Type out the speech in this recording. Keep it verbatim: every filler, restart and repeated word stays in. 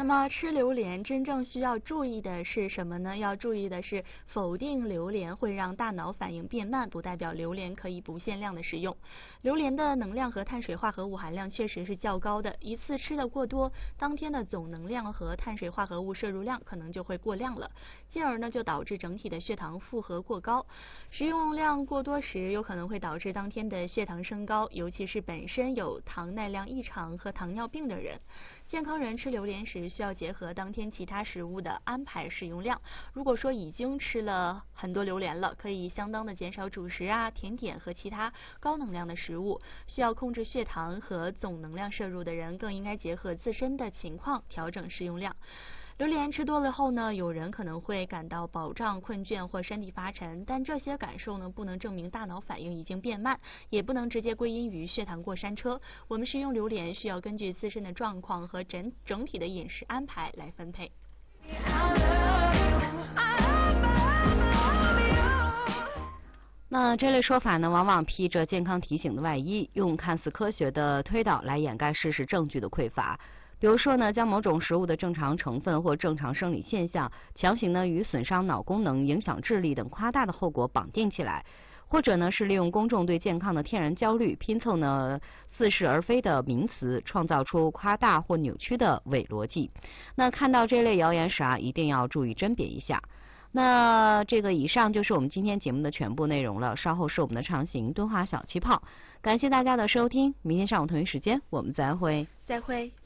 么吃榴莲真正需要注意的是什么呢？要注意的是，否定榴莲会让大脑反应变慢，不代表榴莲可以不限量的食用。榴莲的能量和碳水化合物含量确实是较高的，一次吃的过多，当天的总能量和碳水化合物摄入量可能就会过量了，进而呢就导致整体的血糖负荷过高。食用量过多时，有可能会导致当天的血糖升高，尤其是本身有糖耐量异常和糖尿病的人。健康人吃榴莲时需要结合当天其他食物的安排食用量。如果说已经吃了很多榴莲了，可以相当的减少主食啊、甜点和其他高能量的食物。需要控制血糖和总能量摄入的人，更应该结合自身的情况调整食用量。榴莲吃多了后呢，有人可能会感到饱胀、困倦或身体发沉，但这些感受呢，不能证明大脑反应已经变慢，也不能直接归因于血糖过山车。我们食用榴莲需要根据自身的状况和整整体的饮食安排来分配。 那这类说法呢，往往披着健康提醒的外衣，用看似科学的推导来掩盖事实证据的匮乏。比如说呢，将某种食物的正常成分或正常生理现象强行呢与损伤脑功能、影响智力等夸大的后果绑定起来，或者呢是利用公众对健康的天然焦虑，拼凑呢似是而非的名词，创造出夸大或扭曲的伪逻辑。那看到这类谣言时啊，一定要注意甄别一下。那这个以上就是我们今天节目的全部内容了，稍后是我们的畅行敦化小气泡。感谢大家的收听，明天上午同一时间我们再会。 再会。